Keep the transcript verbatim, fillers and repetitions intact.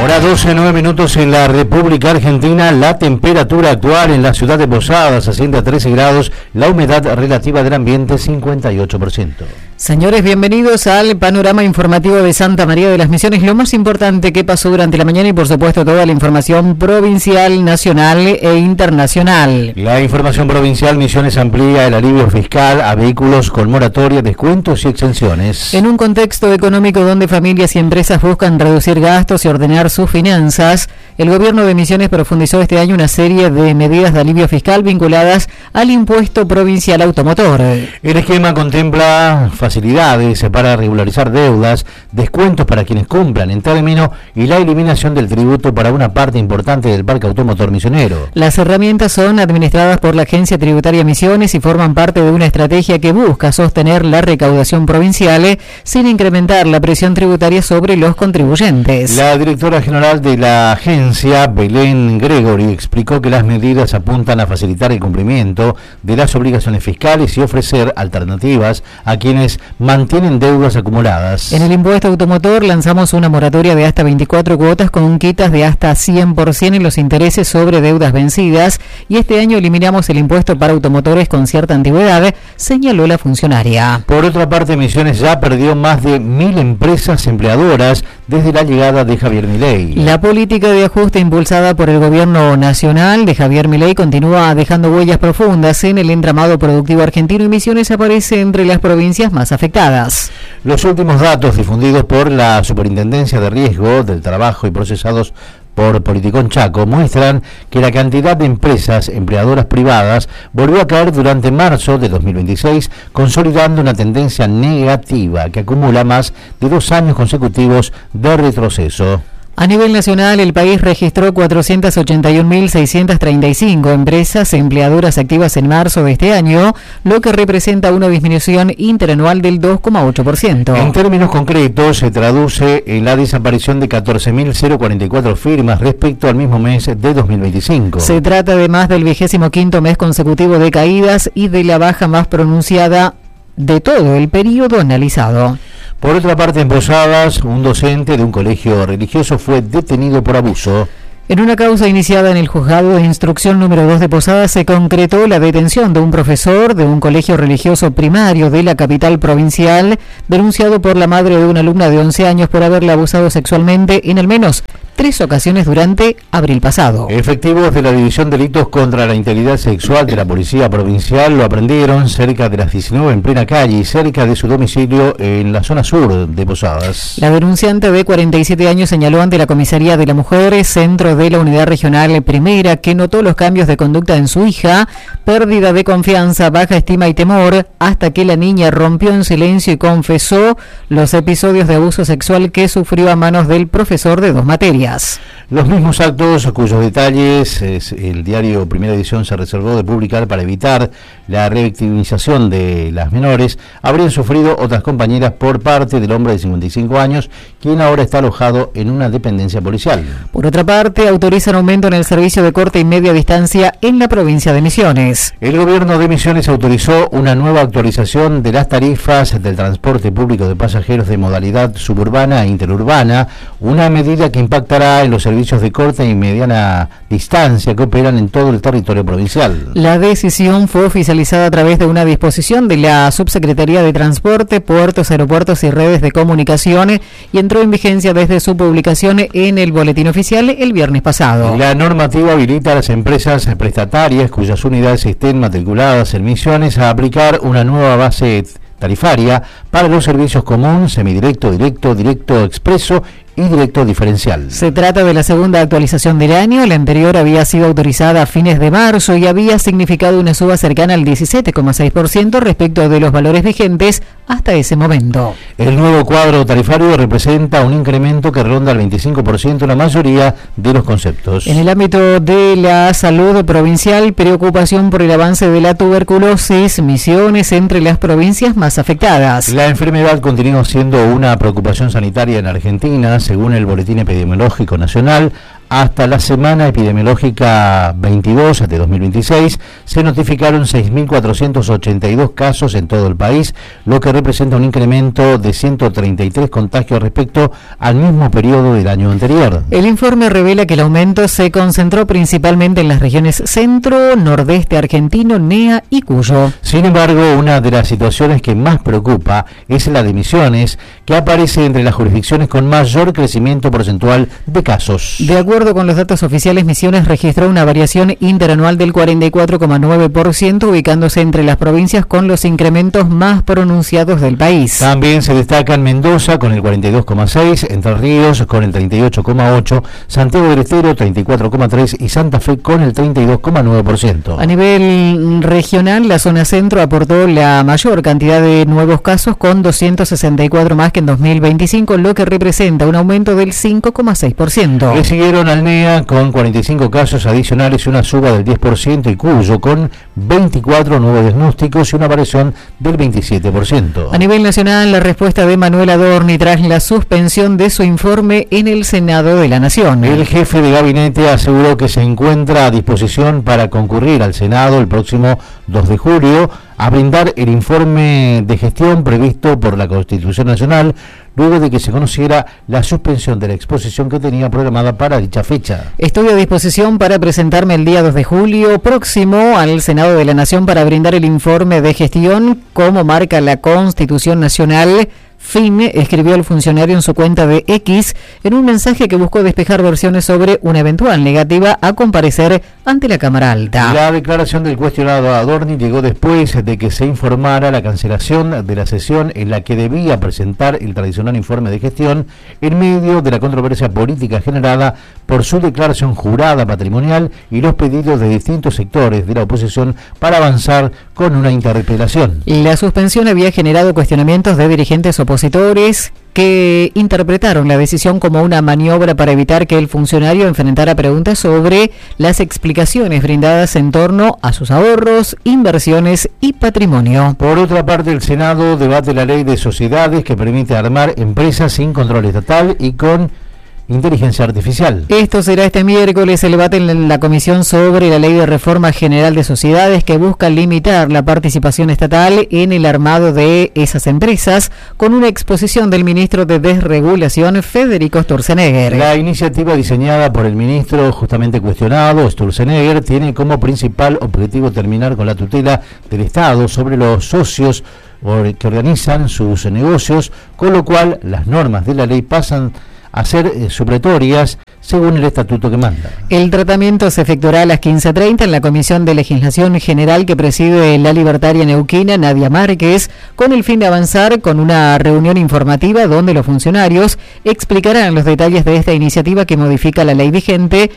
Hora doce, nueve minutos en la República Argentina. La temperatura actual en la ciudad de Posadas asciende a trece grados, la humedad relativa del ambiente cincuenta y ocho por ciento. Señores, bienvenidos al panorama informativo de Santa María de las Misiones. Lo más importante que pasó durante la mañana y por supuesto toda la información provincial, nacional e internacional. La información provincial: Misiones amplía el alivio fiscal a vehículos con moratoria, descuentos y exenciones. En un contexto económico donde familias y empresas buscan reducir gastos y ordenar sus finanzas, el gobierno de Misiones profundizó este año una serie de medidas de alivio fiscal vinculadas al impuesto provincial automotor. El esquema contempla facilidades para regularizar deudas, descuentos para quienes cumplan en término y la eliminación del tributo para una parte importante del parque automotor misionero. Las herramientas son administradas por la Agencia Tributaria Misiones y forman parte de una estrategia que busca sostener la recaudación provincial sin incrementar la presión tributaria sobre los contribuyentes. La directora general de la agencia, Belén Gregory, explicó que las medidas apuntan a facilitar el cumplimiento de las obligaciones fiscales y ofrecer alternativas a quienes mantienen deudas acumuladas. En el impuesto automotor lanzamos una moratoria de hasta veinticuatro cuotas con quitas de hasta cien por ciento en los intereses sobre deudas vencidas y este año eliminamos el impuesto para automotores con cierta antigüedad, señaló la funcionaria. Por otra parte, Misiones ya perdió más de mil empresas empleadoras desde la llegada de Javier Milei. La política de ajuste impulsada por el gobierno nacional de Javier Milei continúa dejando huellas profundas en el entramado productivo argentino y Misiones aparece entre las provincias más afectadas. Los últimos datos difundidos por la Superintendencia de Riesgo del Trabajo y procesados por Politicón Chaco muestran que la cantidad de empresas empleadoras privadas volvió a caer durante marzo de dos mil veintiséis, consolidando una tendencia negativa que acumula más de dos años consecutivos de retroceso. A nivel nacional, el país registró cuatrocientas ochenta y un mil seiscientas treinta y cinco empresas empleadoras activas en marzo de este año, lo que representa una disminución interanual del dos coma ocho por ciento. En términos concretos, se traduce en la desaparición de catorce mil cuarenta y cuatro firmas respecto al mismo mes de dos mil veinticinco. Se trata además del vigésimo quinto mes consecutivo de caídas y de la baja más pronunciada de todo el periodo analizado. Por otra parte, en Posadas, un docente de un colegio religioso fue detenido por abuso. En una causa iniciada en el juzgado de instrucción número dos de Posadas se concretó la detención de un profesor de un colegio religioso primario de la capital provincial, denunciado por la madre de una alumna de once años por haberle abusado sexualmente en al menos tres ocasiones durante abril pasado. Efectivos de la División de Delitos contra la Integridad Sexual de la Policía Provincial lo aprendieron cerca de las diecinueve en plena calle y cerca de su domicilio en la zona sur de Posadas. La denunciante de cuarenta y siete años señaló ante la Comisaría de la Mujer, centro de la Unidad Regional Primera, que notó los cambios de conducta en su hija, pérdida de confianza, baja estima y temor, hasta que la niña rompió en silencio y confesó los episodios de abuso sexual que sufrió a manos del profesor de dos materias. Los mismos actos cuyos detalles es, el diario Primera Edición se reservó de publicar para evitar la revictimización de las menores habrían sufrido otras compañeras por parte del hombre de cincuenta y cinco años, quien ahora está alojado en una dependencia policial. Por otra parte, autorizan aumento en el servicio de corta y media distancia en la provincia de Misiones. El gobierno de Misiones autorizó una nueva actualización de las tarifas del transporte público de pasajeros de modalidad suburbana e interurbana, una medida que impactará en los servicios de corta y mediana distancia que operan en todo el territorio provincial. La decisión fue oficializada a través de una disposición de la Subsecretaría de Transporte, Puertos, Aeropuertos y Redes de Comunicación y entró en vigencia desde su publicación en el Boletín Oficial el viernes pasado. La normativa habilita a las empresas prestatarias cuyas unidades estén matriculadas en Misiones a aplicar una nueva base tarifaria para los servicios común, semidirecto, directo, directo expreso y directo diferencial. Se trata de la segunda actualización del año. La anterior había sido autorizada a fines de marzo y había significado una suba cercana al diecisiete coma seis por ciento respecto de los valores vigentes hasta ese momento. El nuevo cuadro tarifario representa un incremento que ronda el veinticinco por ciento en la mayoría de los conceptos. En el ámbito de la salud provincial, preocupación por el avance de la tuberculosis, Misiones entre las provincias más afectadas. La enfermedad continúa siendo una preocupación sanitaria en Argentina, según el Boletín Epidemiológico Nacional. Hasta la semana epidemiológica veintidós de dos mil veintiséis se notificaron seis mil cuatrocientos ochenta y dos casos en todo el país, lo que representa un incremento de ciento treinta y tres contagios respecto al mismo periodo del año anterior. El informe revela que el aumento se concentró principalmente en las regiones centro, nordeste argentino, N E A y Cuyo. Sin embargo, una de las situaciones que más preocupa es la de Misiones, que aparece entre las jurisdicciones con mayor crecimiento porcentual de casos. De acuerdo con los datos oficiales, Misiones registró una variación interanual del cuarenta y cuatro coma nueve por ciento, ubicándose entre las provincias con los incrementos más pronunciados del país. También se destacan Mendoza con el cuarenta y dos coma seis por ciento, Entre Ríos con el treinta y ocho coma ocho por ciento, Santiago del Estero treinta y cuatro coma tres por ciento y Santa Fe con el treinta y dos coma nueve por ciento. A nivel regional, la zona centro aportó la mayor cantidad de nuevos casos, con doscientos sesenta y cuatro más que en dos mil veinticinco, lo que representa un aumento del cinco coma seis por ciento. Le siguieron al N E A con cuarenta y cinco casos adicionales y una suba del diez por ciento, y Cuyo con veinticuatro nuevos diagnósticos y una variación del veintisiete por ciento. A nivel nacional, la respuesta de Manuel Adorni tras la suspensión de su informe en el Senado de la Nación. El jefe de gabinete aseguró que se encuentra a disposición para concurrir al Senado el próximo dos de julio a brindar el informe de gestión previsto por la Constitución Nacional, luego de que se conociera la suspensión de la exposición que tenía programada para dicha fecha. Estoy a disposición para presentarme el día dos de julio próximo al Senado de la Nación para brindar el informe de gestión como marca la Constitución Nacional. Fin, escribió el funcionario en su cuenta de X en un mensaje que buscó despejar versiones sobre una eventual negativa a comparecer ante la Cámara Alta. La declaración del cuestionado Adorni llegó después de que se informara la cancelación de la sesión en la que debía presentar el tradicional informe de gestión en medio de la controversia política generada por su declaración jurada patrimonial y los pedidos de distintos sectores de la oposición para avanzar con una interpelación. La suspensión había generado cuestionamientos de dirigentes opositores que interpretaron la decisión como una maniobra para evitar que el funcionario enfrentara preguntas sobre las explicaciones brindadas en torno a sus ahorros, inversiones y patrimonio. Por otra parte, el Senado debate la ley de sociedades que permite armar empresas sin control estatal y con inteligencia artificial. Esto será este miércoles el debate en la comisión sobre la ley de reforma general de sociedades, que busca limitar la participación estatal en el armado de esas empresas, con una exposición del ministro de Desregulación, Federico Sturzenegger. La iniciativa, diseñada por el ministro justamente cuestionado, Sturzenegger, tiene como principal objetivo terminar con la tutela del Estado sobre los socios que organizan sus negocios, con lo cual las normas de la ley pasan a ser eh, supletorias según el estatuto que manda. El tratamiento se efectuará a las quince treinta en la Comisión de Legislación General que preside la libertaria neuquina Nadia Márquez, con el fin de avanzar con una reunión informativa donde los funcionarios explicarán los detalles de esta iniciativa que modifica la ley vigente